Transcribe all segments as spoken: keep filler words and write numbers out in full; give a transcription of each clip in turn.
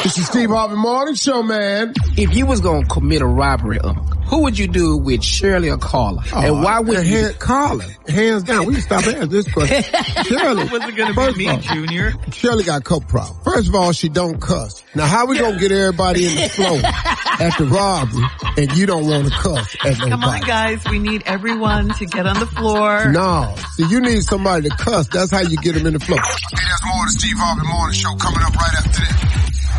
It's the Steve Harvey Morning Show, man. If you was gonna commit a robbery, Uncle, who would you do it with, Shirley or Carla? Oh, and why would you hand, Carla? Hands down. We can stop answering this question. Shirley. It wasn't gonna be me, all, Junior. Shirley got a couple problems. First of all, she don't cuss. Now, how we gonna get everybody in the flow at the robbery and you don't want to cuss at nobody? Come on, guys. We need everyone to get on the floor. No. See, you need somebody to cuss. That's how you get them in the flow. Hey, there's more of the Steve Harvey Morning Show coming up right after this.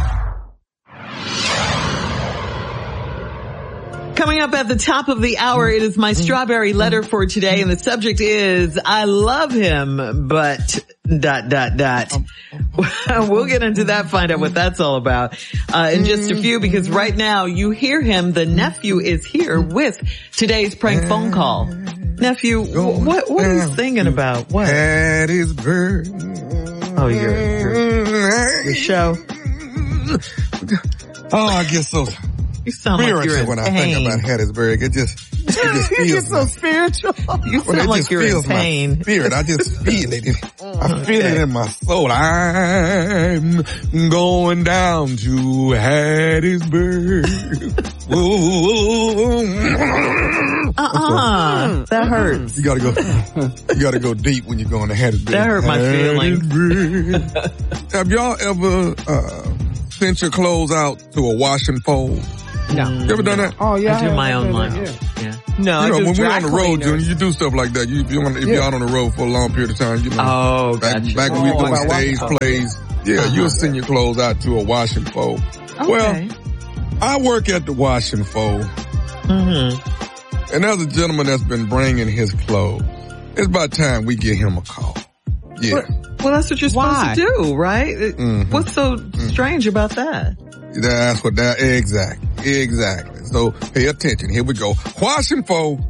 Coming up at the top of the hour, it is my strawberry letter for today, and the subject is, I love him, but dot, dot, dot. We'll get into that, find out what that's all about uh, in just a few, because right now you hear him. The nephew is here with today's prank phone call. Nephew, what, what are you singing about? What? Hattiesburg. Oh, your, your, your show. Oh, I get so you sound like you're in when pain. I think about Hattiesburg. It just, it just feels you get so spiritual. You sound well, like you're in pain. My spirit. I just feel it. I feel it in my soul. I'm going down to Hattiesburg. Uh-uh. That hurts. You gotta go, you gotta go deep when you're going to Hattiesburg. That hurt my feelings. Have y'all ever, uh, sent your clothes out to a wash and fold? No. You ever done that? Oh, yeah. I do my own line. Yeah. yeah. No, you know, I when we're on the road, cleaners. Junior, you do stuff like that. You, you want, if yeah. you're out on the road for a long period of time, you know. Oh, back, gotcha. back when we oh, were doing wow, stage wow. plays, yeah, uh-huh. you'll send your clothes out to a wash and fold. Okay. Well, I work at the wash and fold. Mm-hmm. And there's a gentleman that's been bringing his clothes. It's about time we give him a call. Yeah. Well, well that's what you're Why? supposed to do, right? Mm-hmm. What's so mm-hmm. strange about that? That's what that, exactly, exactly. So pay attention. Here we go. Wash and fold.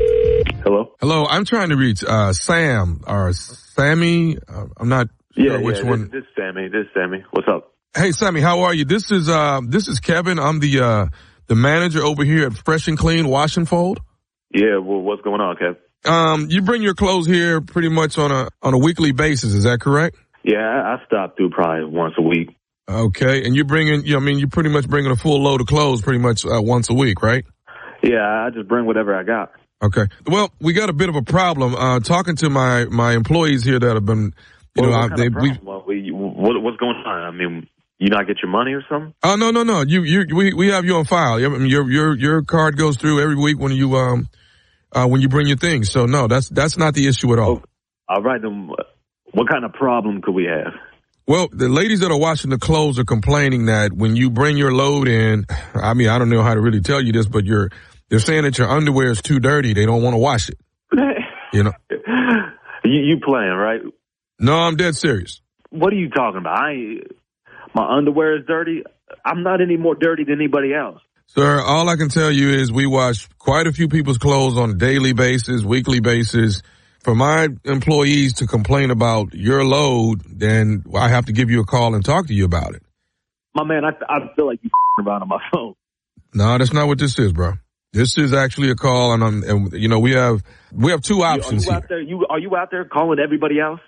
Hello? Hello, I'm trying to reach, uh, Sam or Sammy. Uh, I'm not yeah, sure which yeah, one. This, this is Sammy. This is Sammy. What's up? Hey, Sammy, how are you? This is, uh, this is Kevin. I'm the, uh, the manager over here at Fresh and Clean Wash and Fold. Yeah, well, what's going on, Kev? Um, you bring your clothes here pretty much on a, on a weekly basis. Is that correct? Yeah, I, I stop through probably once a week. Okay. And you're bringing, you know, I mean, you're pretty much bringing a full load of clothes pretty much uh, once a week, right? Yeah, I just bring whatever I got. Okay. Well, we got a bit of a problem, uh, talking to my, my employees here that have been, you well, know, what I, kind they, of we, well, we, what, what's going on? I mean, you not get your money or something? oh, no, no, no. You, you, we, we have you on file. I mean, your, your, your card goes through every week when you, um, uh, when you bring your things. So no, that's, that's not the issue at all. Oh, all right. Then what kind of problem could we have? Well, the ladies that are washing the clothes are complaining that when you bring your load in, I mean, I don't know how to really tell you this, but you're, they're saying that your underwear is too dirty. They don't want to wash it. You know? you, you playing, right? No, I'm dead serious. What are you talking about? I, my underwear is dirty. I'm not any more dirty than anybody else. Sir, all I can tell you is we wash quite a few people's clothes on a daily basis, weekly basis. For my employees to complain about your load, then I have to give you a call and talk to you about it. My man, I, I feel like you around on my phone. No, that's not what this is, bro. This is actually a call, and, I'm, and you know, we have we have two options are you here. Out there, you, are you out there calling everybody else?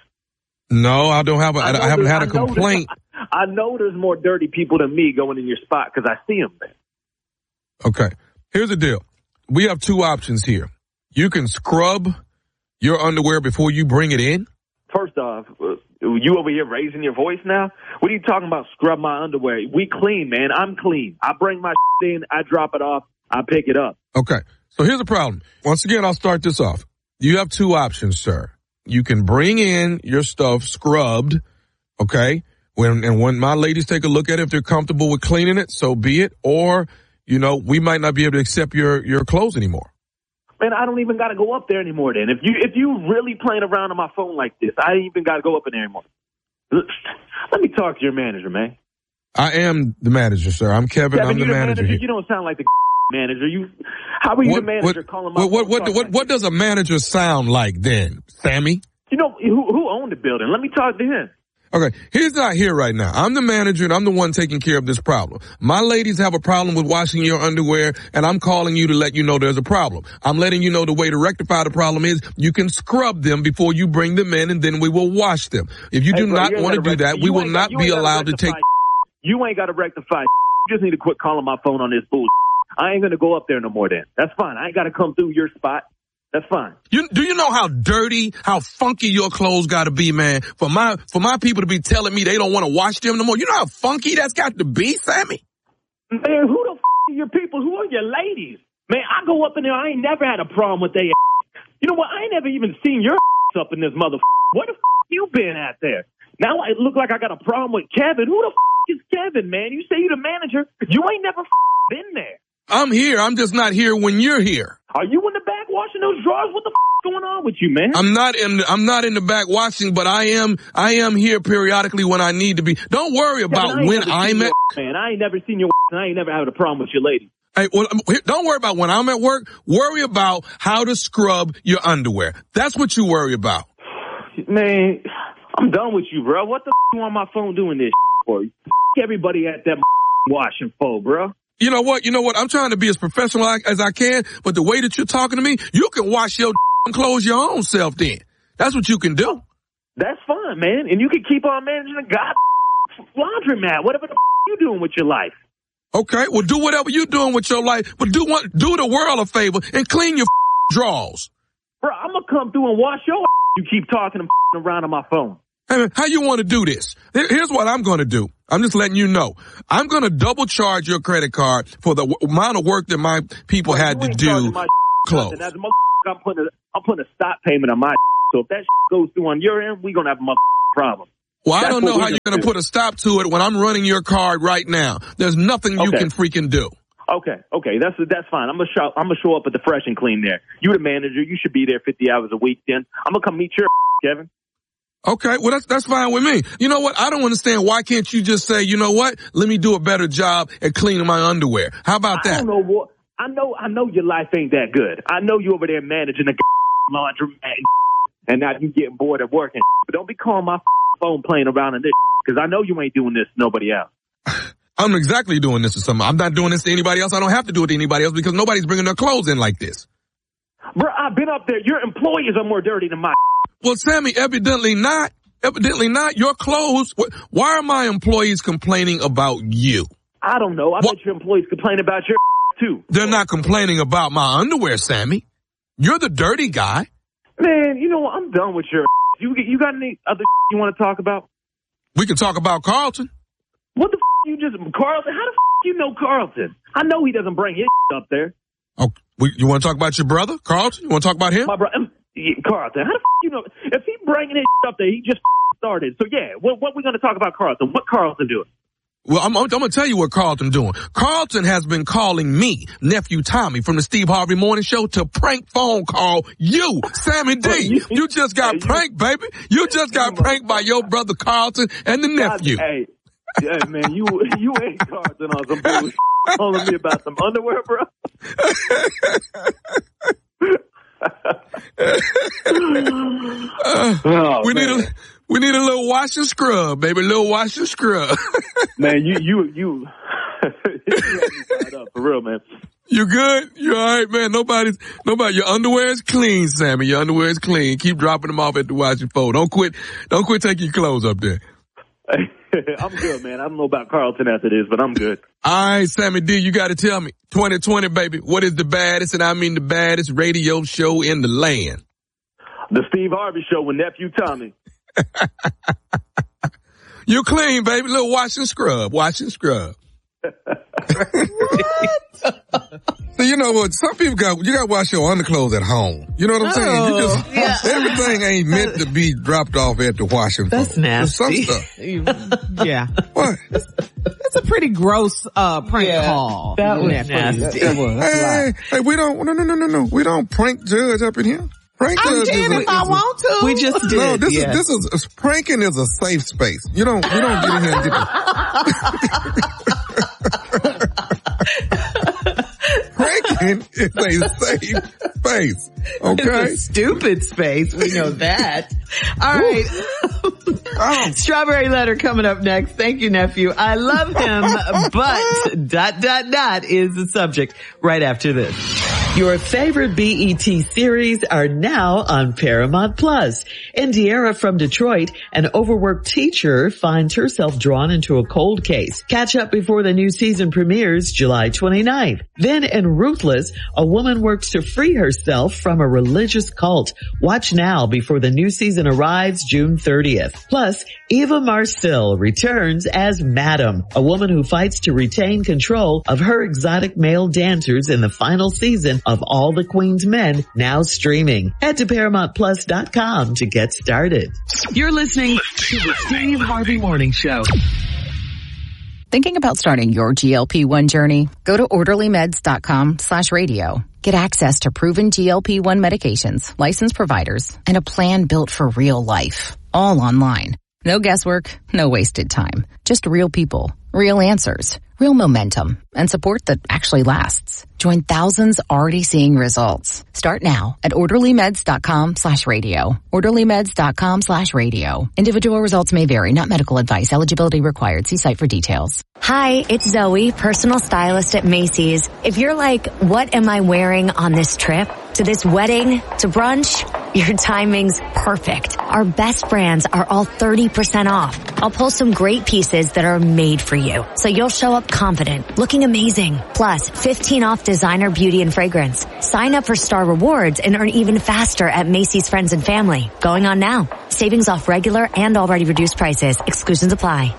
No, I don't have. A, I, I haven't had a I know complaint. I know there's more dirty people than me going in your spot because I see them there. Okay, here's the deal. We have two options here. You can scrub your underwear before you bring it in. First off, uh, you over here raising your voice now? What are you talking about, scrub my underwear? We clean, man. I'm clean. I bring my shit in, I drop it off, I pick it up. Okay, so here's the problem. Once again, I'll start this off. You have two options, sir. You can bring in your stuff scrubbed, okay? When and when my ladies take a look at it, if they're comfortable with cleaning it, so be it. Or, you know, we might not be able to accept your, your clothes anymore. Man, I don't even got to go up there anymore then. If you if you really playing around on my phone like this, I ain't even got to go up in there anymore. Let me talk to your manager, man. I am the manager, sir. I'm Kevin. Kevin, I'm the, the manager. manager. Here. You don't sound like the manager. You, how are you what, the manager what, calling my what, what, phone? what, what, what, what does a manager sound like then, Sammy? You know, who, who owned the building? Let me talk to him. Okay, he's not here right now. I'm the manager, and I'm the one taking care of this problem. My ladies have a problem with washing your underwear, and I'm calling you to let you know there's a problem. I'm letting you know the way to rectify the problem is you can scrub them before you bring them in, and then we will wash them. If you Hey, do bro, not you want to do rec- that, we will not be allowed to take... You ain't got to rectify. You just need to quit calling my phone on this bullshit. I ain't going to go up there no more then. That's fine. I ain't got to come through your spot. That's fine. You, do you know how dirty, how funky your clothes got to be, man? For my, for my people to be telling me they don't want to wash them no more. You know how funky that's got to be, Sammy? Man, who the f*** are your people? Who are your ladies? Man, I go up in there. I ain't never had a problem with they ass. You know what? I ain't never even seen your ass up in this mother. Where the f*** you been at there? Now it look like I got a problem with Kevin. Who the f*** is Kevin, man? You say you the manager. You ain't never f*** been there. I'm here. I'm just not here when you're here. Are you in the back washing those drawers? What the f*** going on with you, man? I'm not in. I'm not in the back washing, but I am. I am here periodically when I need to be. Don't worry about yeah, when I'm at. Man, I ain't never seen your. And I ain't never had a problem with your lady. Hey, well, don't worry about when I'm at work. Worry about how to scrub your underwear. That's what you worry about. Man, I'm done with you, bro. What the f*** you on my phone doing this for? F*** everybody at that washing for, bro. You know what? You know what? I'm trying to be as professional as I can, but the way that you're talking to me, you can wash your clothes your own self then. That's what you can do. That's fine, man. And you can keep on managing the god laundromat, whatever the f- you doing with your life. Okay, well, do whatever you're doing with your life, but do what, do the world a favor and clean your drawers. Bro, I'm going to come through and wash your you keep talking and around on my phone. Hey, man, how you want to do this? Here's what I'm going to do. I'm just letting you know. I'm going to double charge your credit card for the w- amount of work that my people Bro, had to do. Close. As a I'm putting a, I'm putting a stop payment on my so if that goes through on your end, we're going to have a problem. Well, That's I don't know how you're going to put a stop to it when I'm running your card right now. There's nothing you okay. can freaking do. Okay, okay, that's that's fine. I'm gonna show I'm gonna show up at the Fresh and Clean there. You the manager, you should be there fifty hours a week. Then I'm gonna come meet your Kevin. Okay, well that's that's fine with me. You know what? I don't understand. Why can't you just say, you know what? Let me do a better job at cleaning my underwear. How about that? I don't know what. I know I know your life ain't that good. I know you over there managing the laundromat, and now you getting bored of working. But don't be calling my phone playing around in this because I know you ain't doing this to nobody else. I'm exactly doing this to someone. I'm not doing this to anybody else. I don't have to do it to anybody else because nobody's bringing their clothes in like this. Bro, I've been up there. Your employees are more dirty than my. Well, Sammy, evidently not. Evidently not. Your clothes. Why are my employees complaining about you? I don't know. I what? bet your employees complain about your too. They're not complaining about my underwear, Sammy. You're the dirty guy. Man, you know what? I'm done with your. You you got any other you want to talk about? We can talk about Carlton. What the f*** you just, Carlton? How the f*** you know Carlton? I know he doesn't bring his up there. Oh, we, you want to talk about your brother, Carlton? You want to talk about him? My brother, um, yeah, Carlton. How the f*** you know? If he bringing his up there, he just started. So yeah, what, what we going to talk about Carlton? What Carlton doing? Well, I'm, I'm going to tell you what Carlton doing. Carlton has been calling me, nephew Tommy from the Steve Harvey Morning Show, to prank phone call you, Sammy D. You, you just got hey, pranked, you, baby. You just got pranked by your brother Carlton and the nephew. God, hey. Yeah, man, you you ain't Carlton on some bullshit calling me about some underwear, bro. uh, oh, we man. need a we need a little wash and scrub, baby. A little wash and scrub. Man, you you you, you had me tied up for real, man. You good? You all right, man? Nobody's nobody. Your underwear is clean, Sammy. Your underwear is clean. Keep dropping them off at the washing floor. Don't quit. Don't quit taking your clothes up there. I'm good, man. I don't know about Carlton after this, but I'm good. All right, Sammy D, you got to tell me, twenty twenty, baby, what is the baddest, and I mean the baddest radio show in the land? The Steve Harvey Show with nephew Tommy. You clean, baby. Little wash and scrub. Wash and scrub. So you know what? Some people got you got to wash your underclothes at home. You know what I'm saying? Oh, you just yeah. everything ain't meant to be dropped off at the washing That's phone. nasty. Some stuff. Yeah. What? That's a pretty gross uh prank yeah, call. That was yeah, nasty. That, that was, Hey, hey, we don't. No, no, no, no, no. We don't prank Judge up in here. Prank I Judge can is if a, I is want to. We just did. No, this yes. is this is uh, pranking is a safe space. You don't you don't get in here and get the pranking is a safe space. Okay, It's a stupid space. We know that. All right. oh. Strawberry letter coming up next. Thank you, nephew. I love him, but dot dot dot is the subject right after this. Your favorite B E T series are now on Paramount Plus. Indiera from Detroit, an overworked teacher, finds herself drawn into a cold case. Catch up before the new season premieres July twenty-ninth. Then in Ruthless, a woman works to free herself from a religious cult. Watch now before the new season arrives June thirtieth. Plus, Eva Marcille returns as Madam, a woman who fights to retain control of her exotic male dancers in the final season of All the Queen's Men, now streaming. Head to Paramount Plus dot com to get started. You're listening to the Steve Harvey Morning Show. Thinking about starting your G L P one journey? Go to orderly meds dot com slash radio. Get access to proven G L P one medications, licensed providers, and a plan built for real life. All online. No guesswork, no wasted time. Just real people, real answers, real momentum, and support that actually lasts. Join thousands already seeing results. Start now at orderly meds dot com slash radio. orderly meds dot com slash radio. Individual results may vary, not medical advice. Eligibility required. See site for details. Hi, it's Zoe, personal stylist at Macy's. If you're like, what am I wearing on this trip? To this wedding? To brunch? Your timing's perfect. Our best brands are all thirty percent off. I'll pull some great pieces that are made for you, so you'll show up confident, looking amazing. Plus, fifteen off designer beauty and fragrance. Sign up for Star Rewards and earn even faster at Macy's Friends and Family. Going on now. Savings off regular and already reduced prices. Exclusions apply.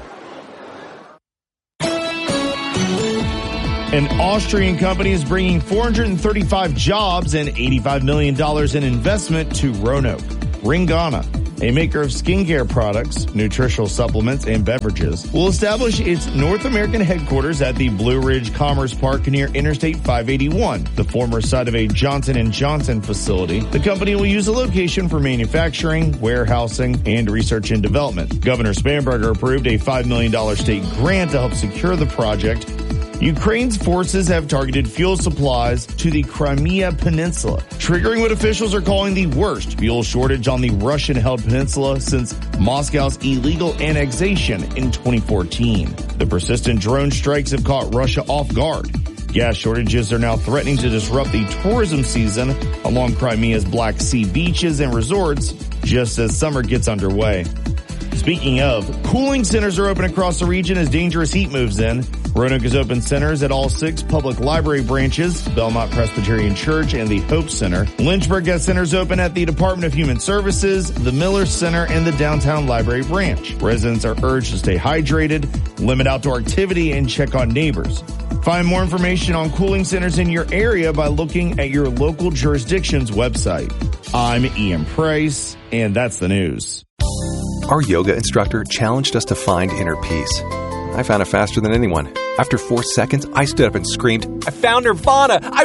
An Austrian company is bringing four hundred thirty-five jobs and eighty-five million dollars in investment to Roanoke. Ringana, a maker of skincare products, nutritional supplements, and beverages, will establish its North American headquarters at the Blue Ridge Commerce Park near Interstate five eighty-one, the former site of a Johnson and Johnson facility. The company will use the location for manufacturing, warehousing, and research and development. Governor Spanberger approved a five million dollars state grant to help secure the project. Ukraine's forces have targeted fuel supplies to the Crimea Peninsula, triggering what officials are calling the worst fuel shortage on the Russian-held peninsula since Moscow's illegal annexation in twenty fourteen. The persistent drone strikes have caught Russia off guard. Gas shortages are now threatening to disrupt the tourism season along Crimea's Black Sea beaches and resorts just as summer gets underway. Speaking of, cooling centers are open across the region as dangerous heat moves in. Roanoke has opened centers at all six public library branches, Belmont Presbyterian Church and the Hope Center. Lynchburg has centers open at the Department of Human Services, the Miller Center, and the Downtown Library Branch. Residents are urged to stay hydrated, limit outdoor activity, and check on neighbors. Find more information on cooling centers in your area by looking at your local jurisdiction's website. I'm Ian Price, and that's the news. Our yoga instructor challenged us to find inner peace. I found it faster than anyone. After four seconds, I stood up and screamed, "I found Nirvana! I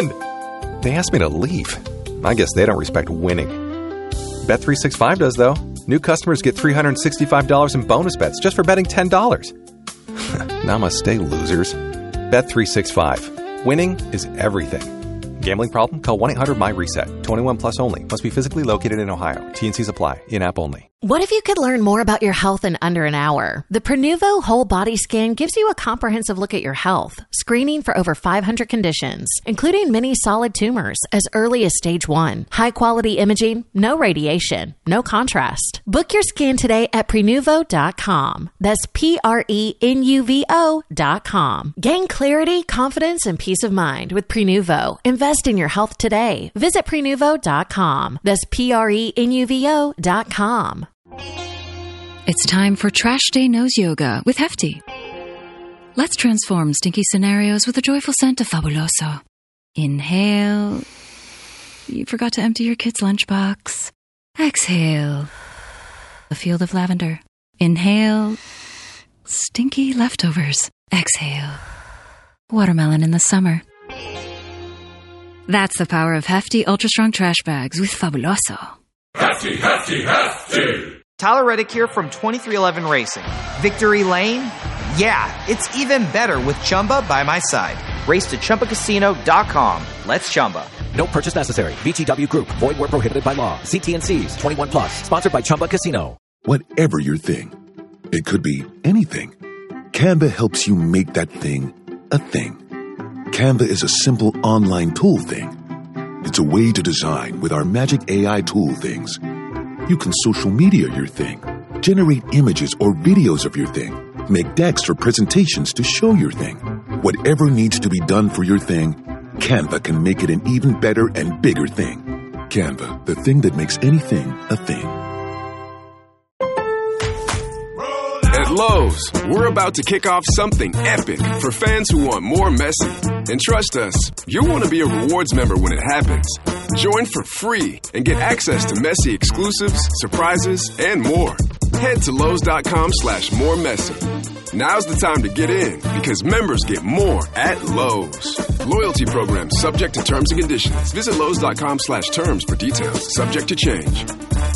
win!" They asked me to leave. I guess they don't respect winning. Bet three sixty-five does, though. New customers get three hundred sixty-five dollars in bonus bets just for betting ten dollars. Namaste, losers. Bet three sixty-five. Winning is everything. Gambling problem? Call one eight hundred my reset. twenty-one plus only. Must be physically located in Ohio. T and Cs apply. In-app only. What if you could learn more about your health in under an hour? The Prenuvo Whole Body Scan gives you a comprehensive look at your health, screening for over five hundred conditions, including many solid tumors as early as stage one. High-quality imaging, no radiation, no contrast. Book your scan today at Prenuvo dot com. That's P R E N U V O dot com. Gain clarity, confidence, and peace of mind with Prenuvo. Invest in your health today. Visit Prenuvo dot com. That's P R E N U V O dot com. It's time for Trash Day Nose Yoga with Hefty. Let's transform stinky scenarios with the joyful scent of Fabuloso. Inhale. You forgot to empty your kid's lunchbox. Exhale. A field of lavender. Inhale. Stinky leftovers. Exhale. Watermelon in the summer. That's the power of Hefty Ultra Strong Trash Bags with Fabuloso. Hefty, Hefty, Hefty! Tyler Reddick here from twenty-three eleven Racing. Victory Lane? Yeah, it's even better with Chumba by my side. Race to Chumba Casino dot com. Let's Chumba. No purchase necessary. V G W Group. Void where prohibited by law. See T and C's. twenty-one plus. Sponsored by Chumba Casino. Whatever your thing, it could be anything. Canva helps you make that thing a thing. Canva is a simple online tool thing. It's a way to design with our magic A I tool things. You can social media your thing, generate images or videos of your thing, make decks or presentations to show your thing. Whatever needs to be done for your thing, Canva can make it an even better and bigger thing. Canva, the thing that makes anything a thing. At Lowe's, we're about to kick off something epic for fans who want more Messi. And trust us, you'll want to be a rewards member when it happens. Join for free and get access to Messi exclusives, surprises, and more. Head to Lowe's.com slash more Messi. Now's the time to get in because members get more at Lowe's. Loyalty program subject to terms and conditions. Visit Lowe's.com slash terms for details. Subject to change.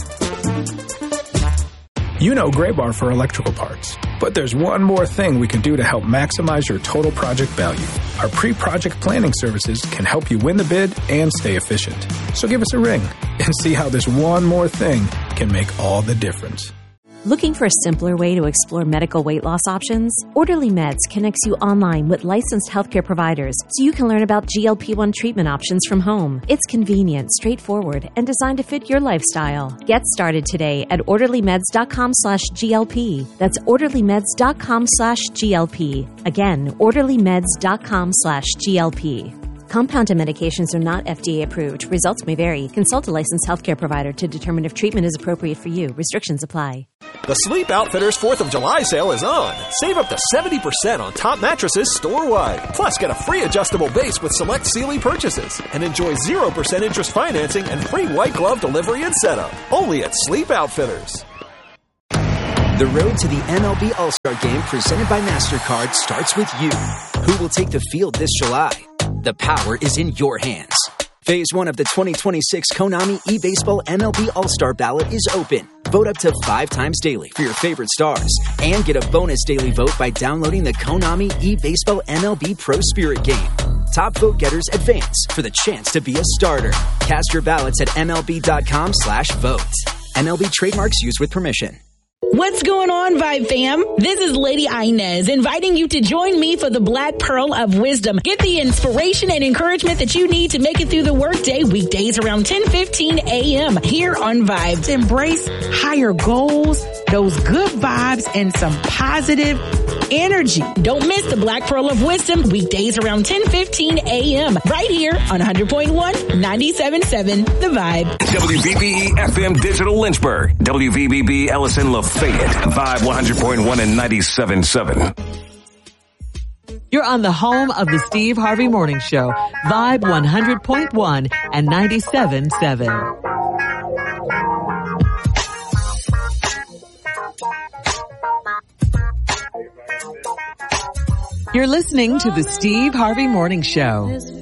You know Gray Bar for electrical parts. But there's one more thing we can do to help maximize your total project value. Our pre-project planning services can help you win the bid and stay efficient. So give us a ring and see how this one more thing can make all the difference. Looking for a simpler way to explore medical weight loss options? Orderly Meds connects you online with licensed healthcare providers so you can learn about G L P one treatment options from home. It's convenient, straightforward, and designed to fit your lifestyle. Get started today at orderlymeds.com slash GLP. That's orderlymeds.com slash GLP. Again, orderlymeds.com slash GLP. Compounded medications are not F D A approved. Results may vary. Consult a licensed healthcare provider to determine if treatment is appropriate for you. Restrictions apply. The Sleep Outfitters fourth of July sale is on. Save up to seventy percent on top mattresses store-wide. Plus, get a free adjustable base with select Sealy purchases. And enjoy zero percent interest financing and free white glove delivery and setup. Only at Sleep Outfitters. The road to the M L B All-Star Game presented by MasterCard starts with you. Who will take the field this July? The power is in your hands. Phase one of the twenty twenty-six Konami eBaseball M L B All-Star Ballot is open. Vote up to five times daily for your favorite stars. And get a bonus daily vote by downloading the Konami eBaseball M L B Pro Spirit game. Top vote getters advance for the chance to be a starter. Cast your ballots at MLB.com slash vote. M L B trademarks used with permission. What's going on, Vibe fam? This is Lady Inez inviting you to join me for the Black Pearl of Wisdom. Get the inspiration and encouragement that you need to make it through the workday weekdays around ten fifteen a.m. here on Vibes. Embrace higher goals, those good vibes, and some positive energy. Don't miss the Black Pearl of Wisdom weekdays around ten fifteen a.m. right here on one hundred point one, ninety-seven point seven The Vibe. W V B E F M Digital Lynchburg. W V B B Ellison Lafayette. Vibe one hundred point one and ninety-seven point seven. You're on the home of the Steve Harvey Morning Show. Vibe one hundred point one and ninety-seven point seven. You're listening to the Steve Harvey Morning Show.